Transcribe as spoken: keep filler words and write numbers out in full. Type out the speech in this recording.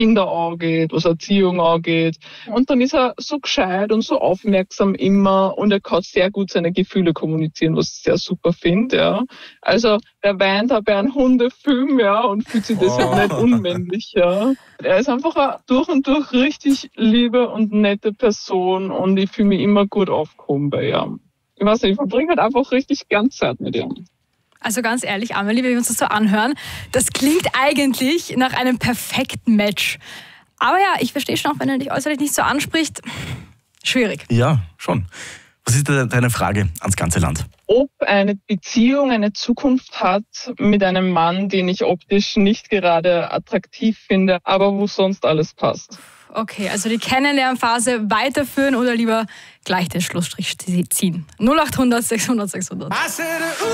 Kinder angeht, was Erziehung angeht. Und dann ist er so gescheit und so aufmerksam immer und er kann sehr gut seine Gefühle kommunizieren, was ich sehr super finde. Ja. Also der weint auch bei einem Hundefilm, ja, und fühlt sich deshalb Oh. nicht unmännlich. Ja. Er ist einfach eine durch und durch richtig liebe und nette Person und ich fühle mich immer gut aufgehoben bei ihm. Ich weiß nicht, ich verbringe halt einfach richtig gern Zeit mit ihm. Also ganz ehrlich, Amelie, wenn wir uns das so anhören, das klingt eigentlich nach einem perfekten Match. Aber ja, ich verstehe schon auch, wenn er dich äußerlich nicht so anspricht, schwierig. Ja, schon. Was ist deine Frage ans ganze Land? Ob eine Beziehung eine Zukunft hat mit einem Mann, den ich optisch nicht gerade attraktiv finde, aber wo sonst alles passt. Okay, also die Kennenlernphase weiterführen oder lieber gleich den Schlussstrich ziehen? null acht hundert sechshundert sechshundert.